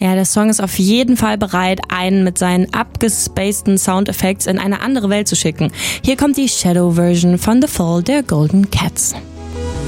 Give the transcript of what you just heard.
Ja, der Song ist auf jeden Fall bereit, einen mit seinen abgespaceden Soundeffekts in eine andere Welt zu schicken. Hier kommt die Shadow-Version von The Fall der Golden Cats.